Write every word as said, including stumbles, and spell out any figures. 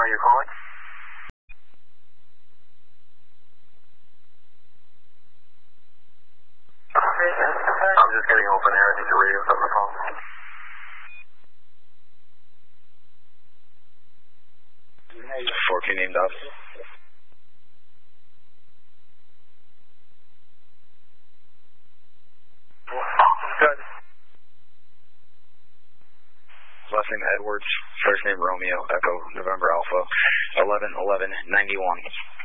you're calling? I'm just getting open air. I think the radio's on the phone. fourteen named up. Good. Last name Edwards, first name Romeo, Echo, November Alpha, eleven eleven ninety-one.